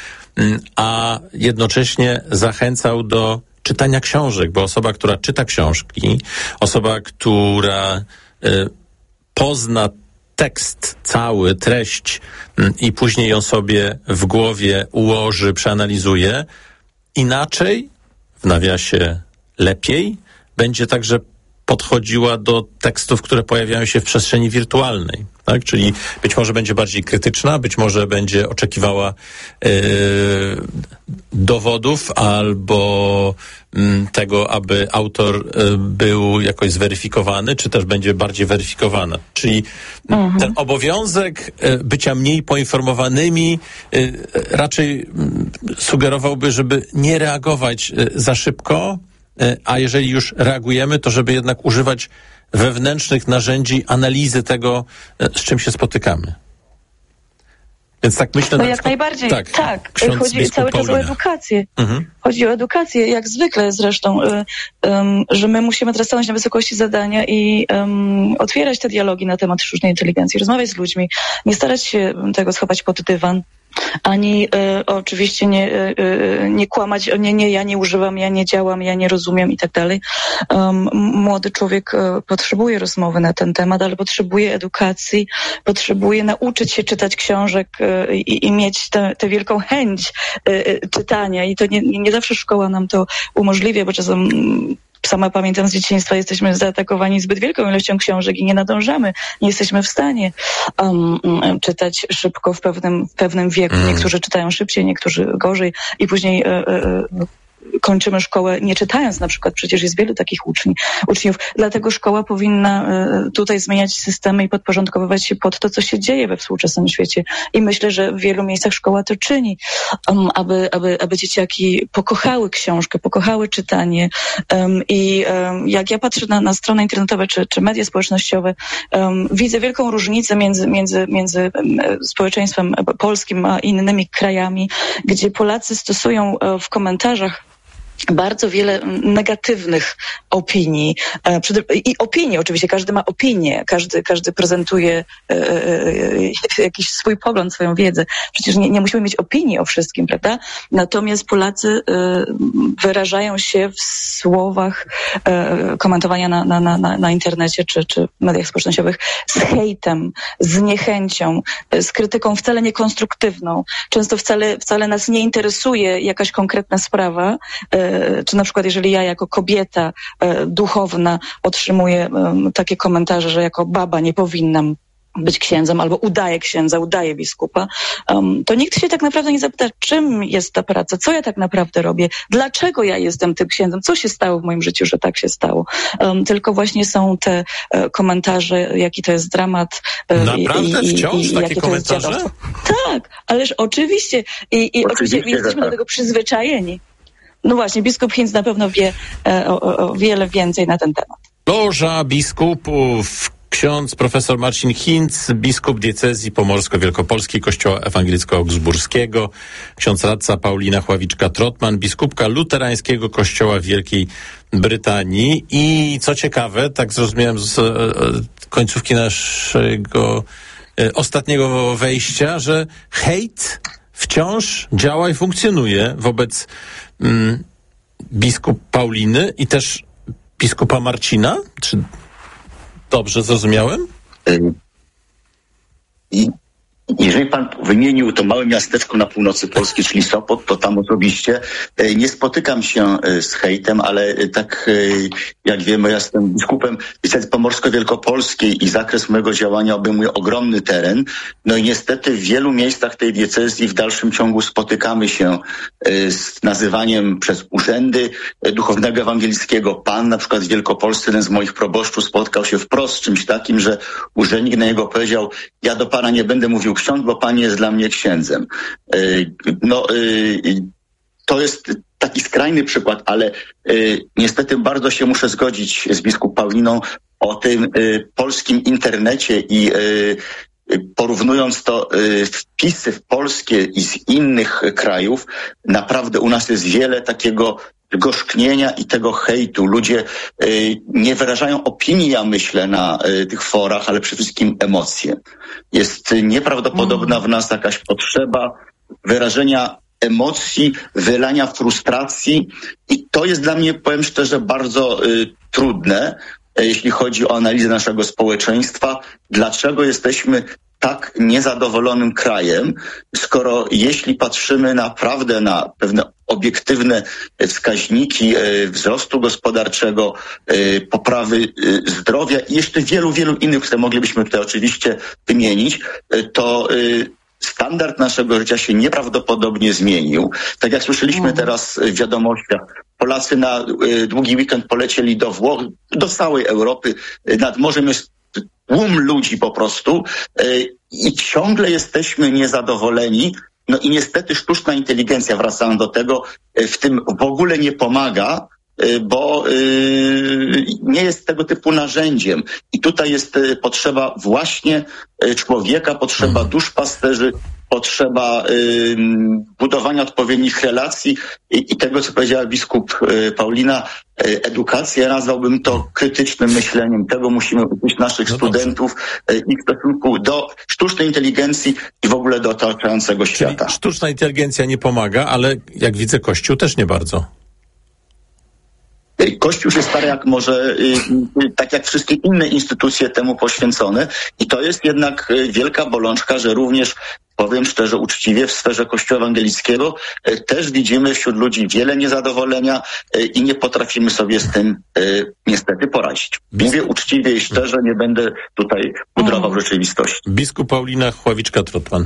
a jednocześnie zachęcał do czytania książek, bo osoba, która czyta książki, osoba, która y, pozna tekst cały, treść y, i później ją sobie w głowie ułoży, przeanalizuje, inaczej, w nawiasie lepiej, będzie także podchodziła do tekstów, które pojawiają się w przestrzeni wirtualnej. Tak? Czyli być może będzie bardziej krytyczna, być może będzie oczekiwała yy, dowodów albo yy, tego, aby autor yy, był jakoś zweryfikowany, czy też będzie bardziej weryfikowana. Czyli mhm. ten obowiązek yy, bycia mniej poinformowanymi yy, raczej yy, sugerowałby, żeby nie reagować yy, za szybko, a jeżeli już reagujemy, to żeby jednak używać wewnętrznych narzędzi analizy tego, z czym się spotykamy. Więc tak myślę... No na jak przykład, najbardziej, tak. tak. Chodzi cały Paulina. czas o edukację. Mhm. Chodzi o edukację, jak zwykle zresztą, y, um, że my musimy teraz stanąć na wysokości zadania i um, otwierać te dialogi na temat sztucznej inteligencji, rozmawiać z ludźmi, nie starać się tego schować pod dywan, ani e, oczywiście nie, e, nie kłamać, nie, nie, ja nie używam, ja nie działam, ja nie rozumiem i tak dalej. Um, młody człowiek e, potrzebuje rozmowy na ten temat, ale potrzebuje edukacji, potrzebuje nauczyć się czytać książek e, i, i mieć tę wielką chęć e, czytania i to nie, nie zawsze szkoła nam to umożliwia, bo czasem sama pamiętam z dzieciństwa, jesteśmy zaatakowani zbyt wielką ilością książek i nie nadążamy, nie jesteśmy w stanie um, czytać szybko w pewnym, w pewnym wieku. Niektórzy czytają szybciej, niektórzy gorzej i później e, e, kończymy szkołę nie czytając na przykład, przecież jest wielu takich uczni, uczniów. Dlatego szkoła powinna tutaj zmieniać systemy i podporządkowywać się pod to, co się dzieje we współczesnym świecie. I myślę, że w wielu miejscach szkoła to czyni, um, aby, aby, aby dzieciaki pokochały książkę, pokochały czytanie. Um, I um, jak ja patrzę na, na strony internetowe czy, czy media społecznościowe, um, widzę wielką różnicę między, między, między społeczeństwem polskim a innymi krajami, gdzie Polacy stosują w komentarzach bardzo wiele negatywnych opinii. I opinie, oczywiście, każdy ma opinię, każdy, każdy prezentuje e, e, jakiś swój pogląd, swoją wiedzę. Przecież nie, nie musimy mieć opinii o wszystkim, prawda? Natomiast Polacy e, wyrażają się w słowach e, komentowania na, na, na, na internecie czy, czy w mediach społecznościowych z hejtem, z niechęcią, z krytyką wcale niekonstruktywną. Często wcale, wcale nas nie interesuje jakaś konkretna sprawa, e, czy na przykład jeżeli ja jako kobieta e, duchowna otrzymuję e, takie komentarze, że jako baba nie powinnam być księdzem albo udaję księdza, udaję biskupa, um, to nikt się tak naprawdę nie zapyta, czym jest ta praca, co ja tak naprawdę robię, dlaczego ja jestem tym księdzem, co się stało w moim życiu, że tak się stało. Um, tylko właśnie są te e, komentarze, jaki to jest dramat. E, Naprawdę? i, Wciąż i, i, takie komentarze? Tak, ależ oczywiście. I, i oczywiście, oczywiście jesteśmy do tego przyzwyczajeni. No właśnie, biskup Hinz na pewno wie e, o, o wiele więcej na ten temat. Loża biskupów, ksiądz profesor Marcin Hinz, biskup diecezji pomorsko-wielkopolskiej Kościoła Ewangelicko-Augsburskiego, ksiądz radca Paulina Chławiczka-Trotman, biskupka luterańskiego Kościoła w Wielkiej Brytanii. I co ciekawe, tak zrozumiałem z e, końcówki naszego e, ostatniego wejścia, że hejt wciąż działa i funkcjonuje wobec mm, biskup Pauliny i też biskupa Marcina? Czy dobrze zrozumiałem? I jeżeli pan wymienił to małe miasteczko na północy Polski, czyli Sopot, to tam osobiście nie spotykam się z hejtem, ale tak jak wiemy, ja jestem biskupem diecezji pomorsko-wielkopolskiej i zakres mojego działania obejmuje ogromny teren. No i niestety w wielu miejscach tej diecezji w dalszym ciągu spotykamy się z nazywaniem przez urzędy duchownego ewangelickiego pan. Na przykład w Wielkopolsce jeden z moich proboszczów spotkał się wprost z czymś takim, że urzędnik na niego powiedział: ja do pana nie będę mówił ksiądz, bo pan jest dla mnie księdzem. No, to jest taki skrajny przykład, ale niestety bardzo się muszę zgodzić z biskup Pauliną o tym polskim internecie i porównując to wpisy w polskie i z innych krajów, naprawdę u nas jest wiele takiego gorzknienia i tego hejtu. Ludzie y, nie wyrażają opinii, ja myślę, na y, tych forach, ale przede wszystkim emocje. Jest y, nieprawdopodobna mm. w nas jakaś potrzeba wyrażenia emocji, wylania frustracji i to jest dla mnie, powiem szczerze, bardzo y, trudne, y, jeśli chodzi o analizę naszego społeczeństwa. Dlaczego jesteśmy tak niezadowolonym krajem, skoro jeśli patrzymy naprawdę na pewne obiektywne wskaźniki wzrostu gospodarczego, poprawy zdrowia i jeszcze wielu, wielu innych, które moglibyśmy tutaj oczywiście wymienić, to standard naszego życia się nieprawdopodobnie zmienił. Tak jak słyszeliśmy teraz w wiadomościach, Polacy na długi weekend polecieli do Włoch, do całej Europy, nad morzem jest tłum ludzi po prostu i ciągle jesteśmy niezadowoleni. No i niestety sztuczna inteligencja, wracając do tego, w tym w ogóle nie pomaga, bo nie jest tego typu narzędziem. I tutaj jest potrzeba właśnie człowieka, potrzeba duszpasterzy, potrzeba budowania odpowiednich relacji i tego, co powiedziała biskup Paulina, edukację, nazwałbym to krytycznym myśleniem. Tego musimy uczyć naszych no studentów i w stosunku do sztucznej inteligencji i w ogóle do otaczającego świata. Czyli sztuczna inteligencja nie pomaga, ale jak widzę, Kościół też nie bardzo. Kościół się stara jak może, tak jak wszystkie inne instytucje temu poświęcone i to jest jednak wielka bolączka, że również, powiem szczerze, uczciwie, w sferze Kościoła ewangelickiego też widzimy wśród ludzi wiele niezadowolenia i nie potrafimy sobie z tym niestety poradzić. Mówię uczciwie i szczerze, nie będę tutaj pudrował rzeczywistości. Biskup Paulina Chławiczka-Trotman.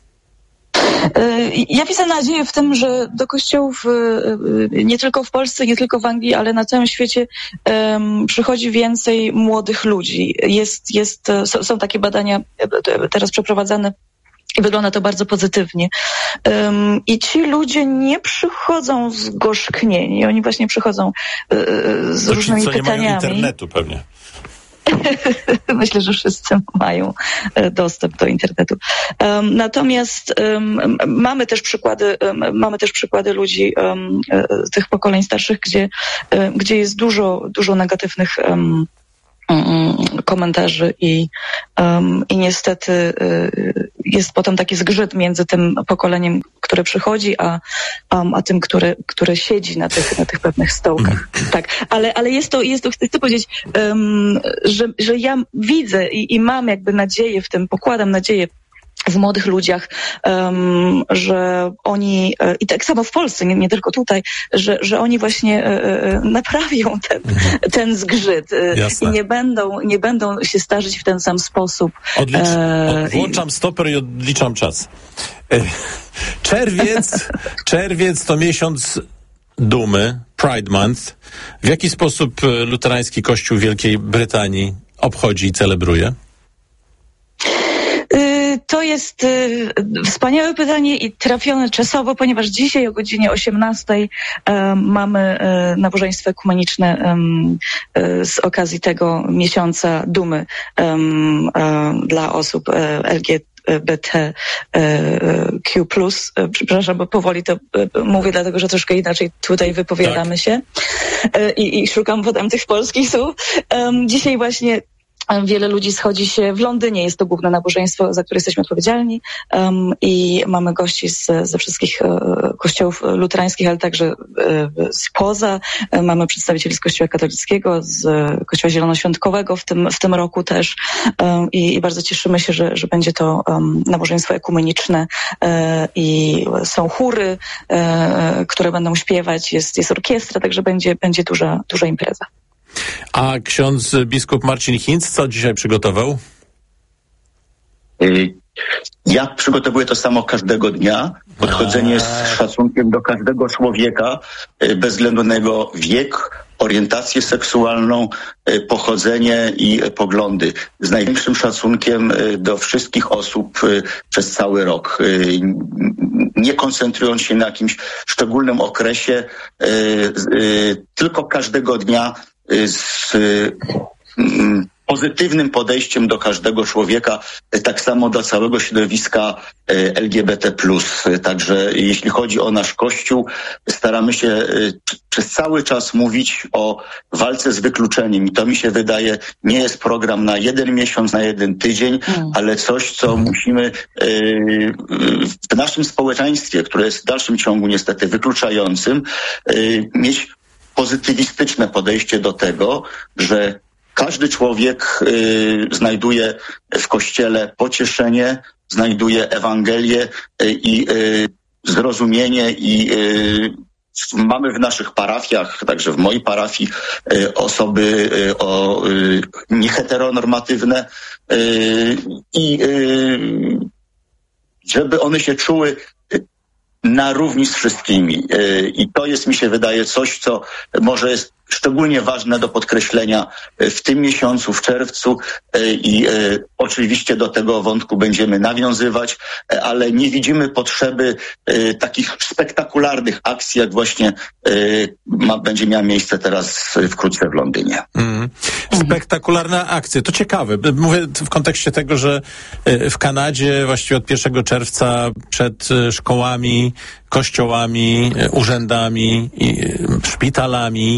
Ja widzę nadzieję w tym, że do kościołów nie tylko w Polsce, nie tylko w Anglii, ale na całym świecie um, przychodzi więcej młodych ludzi. Jest, jest, są takie badania teraz przeprowadzane i wygląda to bardzo pozytywnie. Um, I ci ludzie nie przychodzą zgorzknieni, oni właśnie przychodzą uh, z to różnymi ci, co pytaniami. Nie mają internetu pewnie. Myślę, że wszyscy mają dostęp do internetu. Um, natomiast um, mamy też przykłady, um, mamy też przykłady ludzi um, z tych pokoleń starszych, gdzie, um, gdzie jest dużo, dużo negatywnych um, komentarzy i, um, i niestety y, jest potem taki zgrzyt między tym pokoleniem, które przychodzi, a, um, a tym, które, które siedzi na tych, na tych pewnych stołkach. Tak, ale, ale jest to, jest to, chcę powiedzieć, um, że, że ja widzę i, i mam jakby nadzieję w tym, pokładam nadzieję w młodych ludziach, um, że oni, e, i tak samo w Polsce, nie, nie tylko tutaj, że, że oni właśnie e, naprawią ten, ten zgrzyt e, i nie będą, nie będą się starzyć w ten sam sposób. Odlicz, e, od, włączam stoper i odliczam czas. E, czerwiec, czerwiec to miesiąc dumy, Pride Month. W jaki sposób luterański Kościół Wielkiej Brytanii obchodzi i celebruje? To jest y, wspaniałe pytanie i trafione czasowo, ponieważ dzisiaj o godzinie osiemnastej y, mamy y, nabożeństwo ekumeniczne y, y, z okazji tego miesiąca dumy y, y, dla osób y, L G B T Q plus. Przepraszam, bo powoli to mówię, dlatego że troszkę inaczej tutaj wypowiadamy tak. się I, i szukam potem tych polskich słów. Um, dzisiaj właśnie wiele ludzi schodzi się w Londynie, jest to główne nabożeństwo, za które jesteśmy odpowiedzialni um, i mamy gości z, ze wszystkich e, kościołów luterańskich, ale także e, spoza. E, mamy przedstawicieli z Kościoła katolickiego, z Kościoła Zielonoświątkowego w tym, w tym roku też e, i, i bardzo cieszymy się, że, że będzie to um, nabożeństwo ekumeniczne e, i są chóry, e, które będą śpiewać, jest, jest orkiestra, także będzie, będzie duża, duża impreza. A ksiądz biskup Marcin Hinz co dzisiaj przygotował? Ja przygotowuję to samo każdego dnia. Podchodzenie z szacunkiem do każdego człowieka, bez względu na jego wiek, orientację seksualną, pochodzenie i poglądy. Z największym szacunkiem do wszystkich osób przez cały rok. Nie koncentrując się na jakimś szczególnym okresie, tylko każdego dnia z pozytywnym podejściem do każdego człowieka, tak samo do całego środowiska L G B T plus. Także jeśli chodzi o nasz Kościół, staramy się przez cały czas mówić o walce z wykluczeniem i to mi się wydaje nie jest program na jeden miesiąc, na jeden tydzień, mm. ale coś, co musimy w naszym społeczeństwie, które jest w dalszym ciągu niestety wykluczającym, mieć pozytywistyczne podejście do tego, że każdy człowiek y, znajduje w Kościele pocieszenie, znajduje Ewangelię y, i y, zrozumienie i y, mamy w naszych parafiach, także w mojej parafii, y, osoby y, o y, nieheteronormatywne y, i y, żeby one się czuły na równi z wszystkimi. I to jest, mi się wydaje, coś, co może jest szczególnie ważne do podkreślenia w tym miesiącu, w czerwcu i oczywiście do tego wątku będziemy nawiązywać, ale nie widzimy potrzeby takich spektakularnych akcji, jak właśnie ma, będzie miała miejsce teraz wkrótce w Londynie. Mm. Spektakularne akcje, to ciekawe. Mówię w kontekście tego, że w Kanadzie właściwie od pierwszego czerwca przed szkołami, kościołami, urzędami, szpitalami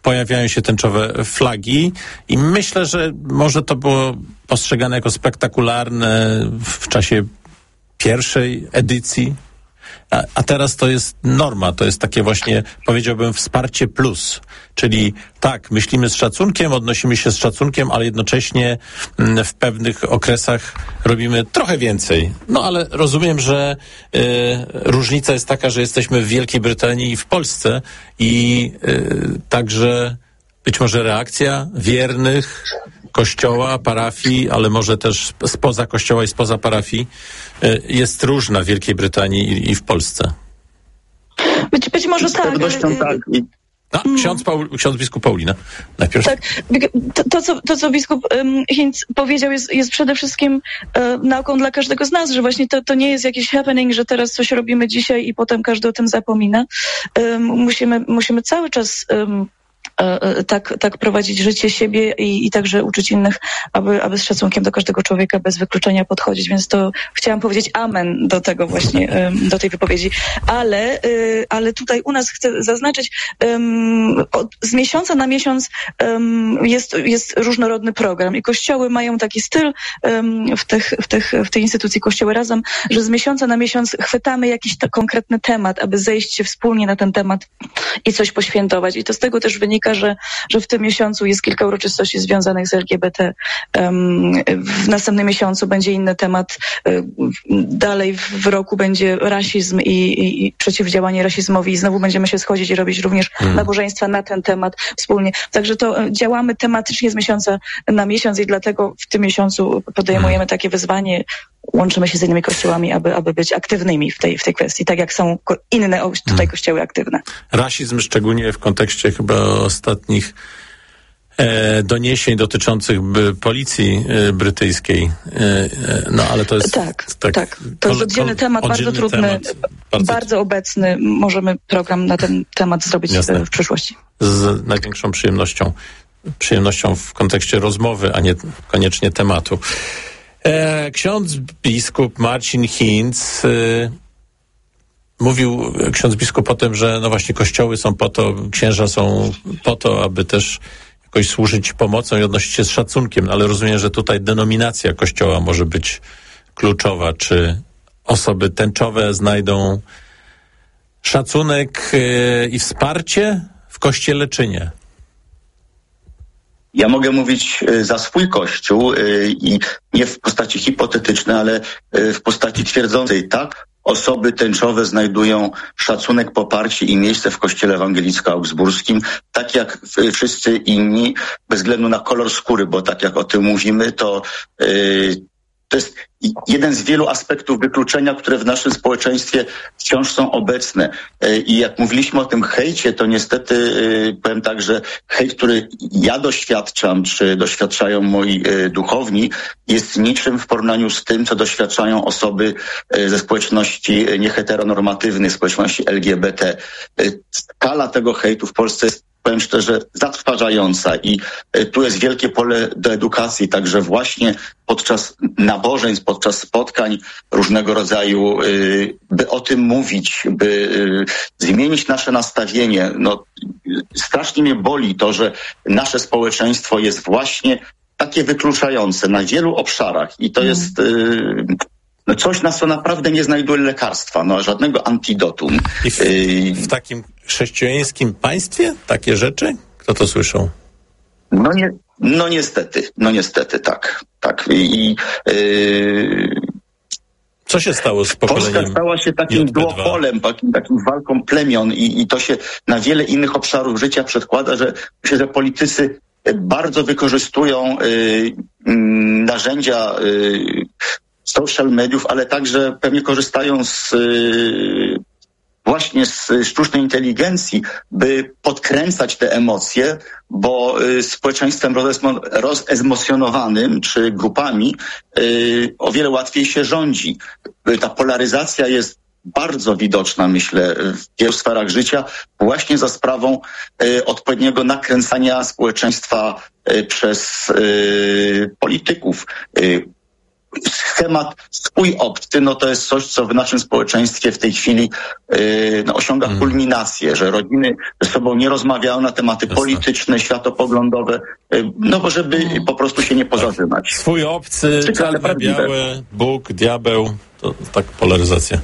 pojawiają się tęczowe flagi i myślę, że może to było postrzegane jako spektakularne w czasie pierwszej edycji, a, a teraz to jest norma, to jest takie właśnie, powiedziałbym, wsparcie plus, czyli tak, myślimy z szacunkiem, odnosimy się z szacunkiem, ale jednocześnie w pewnych okresach robimy trochę więcej. No ale rozumiem, że y, różnica jest taka, że jesteśmy w Wielkiej Brytanii i w Polsce i y, także być może reakcja wiernych kościoła, parafii, ale może też spoza kościoła i spoza parafii jest różna w Wielkiej Brytanii i, i w Polsce. Być, być może tak. Z pewnością ale... tak. A, ksiądz, Paul, ksiądz biskup Paulina. Najpierw. Tak, to, to, co, to co biskup um, Hinz powiedział jest, jest przede wszystkim um, nauką dla każdego z nas, że właśnie to, to nie jest jakiś happening, że teraz coś robimy dzisiaj i potem każdy o tym zapomina. Um, musimy, musimy cały czas um, tak, tak prowadzić życie siebie i, i także uczyć innych, aby, aby z szacunkiem do każdego człowieka bez wykluczenia podchodzić. Więc to chciałam powiedzieć amen do tego właśnie, do tej wypowiedzi. Ale, ale tutaj u nas chcę zaznaczyć, z miesiąca na miesiąc jest, jest różnorodny program i kościoły mają taki styl w tych, w tych, w tej instytucji Kościoły Razem, że z miesiąca na miesiąc chwytamy jakiś konkretny temat, aby zejść się wspólnie na ten temat i coś poświętować. I to z tego też wynika, Że, że w tym miesiącu jest kilka uroczystości związanych z L G B T. Um, w następnym miesiącu będzie inny temat. Dalej w roku będzie rasizm i, i, i przeciwdziałanie rasizmowi i znowu będziemy się schodzić i robić również hmm. nabożeństwa na ten temat wspólnie. Także to działamy tematycznie z miesiąca na miesiąc i dlatego w tym miesiącu podejmujemy hmm. takie wyzwanie. Łączymy się z innymi kościołami, aby, aby być aktywnymi w tej, w tej kwestii, tak jak są ko- inne tutaj hmm. kościoły aktywne. Rasizm szczególnie w kontekście chyba ostatnich e, doniesień dotyczących by, policji e, brytyjskiej. E, no ale to jest... Tak, tak. tak. To jest oddzielny temat, bardzo trudny, temat, bardzo... bardzo obecny. Możemy program na ten temat zrobić Jasne. w przyszłości. Z największą przyjemnością, przyjemnością w kontekście rozmowy, a nie koniecznie tematu. E, ksiądz biskup Marcin Hinz y, mówił, ksiądz biskup o tym, że no właśnie kościoły są po to, księża są po to, aby też jakoś służyć pomocą i odnosić się z szacunkiem, ale rozumiem, że tutaj denominacja kościoła może być kluczowa. Czy osoby tęczowe znajdą szacunek y, i wsparcie w kościele, czy nie? Ja mogę mówić za swój Kościół i nie w postaci hipotetycznej, ale w postaci twierdzącej, tak, osoby tęczowe znajdują szacunek, poparcie i miejsce w Kościele Ewangelicko-Augsburskim, tak jak wszyscy inni, bez względu na kolor skóry, bo tak jak o tym mówimy, to yy, to jest jeden z wielu aspektów wykluczenia, które w naszym społeczeństwie wciąż są obecne. I jak mówiliśmy o tym hejcie, to niestety powiem tak, że hejt, który ja doświadczam, czy doświadczają moi duchowni, jest niczym w porównaniu z tym, co doświadczają osoby ze społeczności nieheteronormatywnej, społeczności L G B T. Skala tego hejtu w Polsce jest, powiem szczerze, zatrważająca i tu jest wielkie pole do edukacji, także właśnie podczas nabożeństw, podczas spotkań różnego rodzaju, by o tym mówić, by zmienić nasze nastawienie. No, strasznie mnie boli to, że nasze społeczeństwo jest właśnie takie wykluczające na wielu obszarach i to mm. jest... No coś, na co naprawdę nie znajduje lekarstwa, no żadnego antidotum. I w, w takim chrześcijańskim państwie takie rzeczy? Kto to słyszał? No nie, no niestety, no niestety, tak, tak. I, yy... Co się stało z pokoleniem Polska stała się takim duopolem, takim, takim walką plemion i, i to się na wiele innych obszarów życia przedkłada, że myślę, że politycy bardzo wykorzystują yy, yy, narzędzia yy, social mediów, ale także pewnie korzystają z y, właśnie z sztucznej inteligencji, by podkręcać te emocje, bo y, społeczeństwem rozesmo- rozemocjonowanym czy grupami y, o wiele łatwiej się rządzi. Y, ta polaryzacja jest bardzo widoczna, myślę, w wielu sferach życia, właśnie za sprawą y, odpowiedniego nakręcania społeczeństwa y, przez y, polityków. Y, schemat swój obcy, no to jest coś, co w naszym społeczeństwie w tej chwili yy, no, osiąga hmm. kulminację, że rodziny ze sobą nie rozmawiają na tematy Jasne. polityczne, światopoglądowe, yy, no bo żeby hmm. po prostu się nie pozażynać. Swój obcy, czarne, białe, Bóg, diabeł, to tak polaryzacja.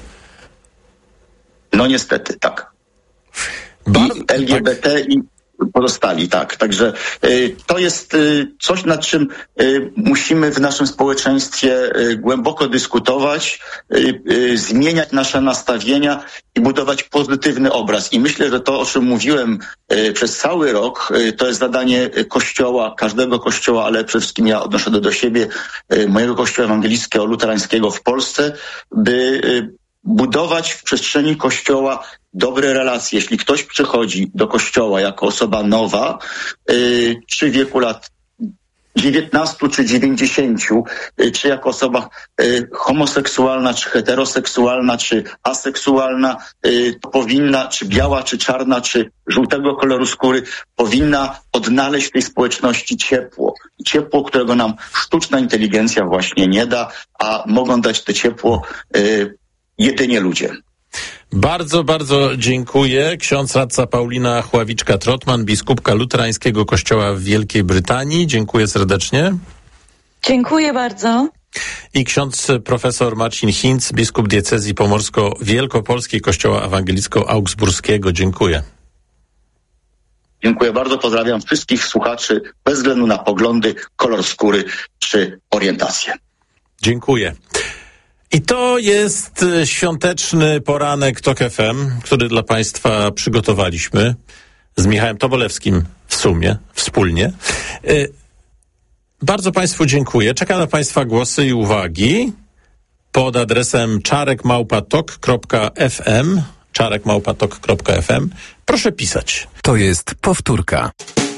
No niestety, tak. Bar- I L G B T tak. i pozostali, tak. Także y, to jest y, coś, nad czym y, musimy w naszym społeczeństwie y, głęboko dyskutować, y, y, zmieniać nasze nastawienia i budować pozytywny obraz. I myślę, że to, o czym mówiłem y, przez cały rok, y, to jest zadanie Kościoła, każdego Kościoła, ale przede wszystkim ja odnoszę to do siebie, y, mojego Kościoła ewangelickiego, luterańskiego w Polsce, by y, budować w przestrzeni Kościoła dobre relacje. Jeśli ktoś przychodzi do Kościoła jako osoba nowa, yy, czy w wieku lat dziewiętnastu czy dziewięćdziesięciu, yy, czy jako osoba yy, homoseksualna, czy heteroseksualna, czy aseksualna, yy, powinna, czy biała, czy czarna, czy żółtego koloru skóry, powinna odnaleźć w tej społeczności ciepło. Ciepło, którego nam sztuczna inteligencja właśnie nie da, a mogą dać to ciepło yy, jedynie ludzie. Bardzo, bardzo dziękuję. Ksiądz radca Paulina Chławiczka-Trotman, biskupka luterańskiego kościoła w Wielkiej Brytanii. Dziękuję serdecznie. Dziękuję bardzo. I ksiądz profesor Marcin Hinz, biskup diecezji pomorsko-wielkopolskiej kościoła ewangelicko-augsburskiego. Dziękuję. Dziękuję bardzo. Pozdrawiam wszystkich słuchaczy bez względu na poglądy, kolor skóry czy orientację. Dziękuję. I to jest świąteczny poranek Tok F M, który dla Państwa przygotowaliśmy z Michałem Tobolewskim w sumie, wspólnie. Bardzo Państwu dziękuję. Czekam na Państwa głosy i uwagi pod adresem czarek małpa tok kropka f m czarek małpa tok kropka f m. Proszę pisać. To jest powtórka.